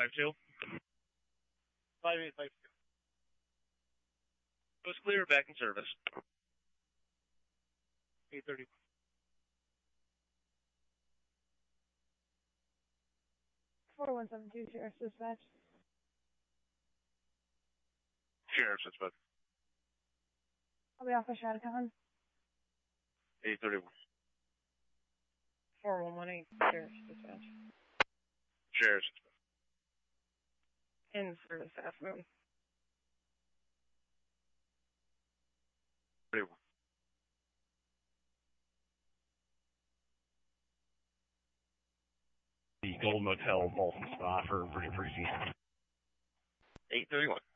52. 5852. It was clear, back in service. 831. Four 172 Sheriff's Dispatch. Sheriff's Dispatch. I'll be off of Shadcon. 831. 4118 Sheriff's Dispatch. Sheriff's Dispatch. In service, Half Moon. 31. The Gold Motel, Bolton Spa for Bridget Freezy. 831.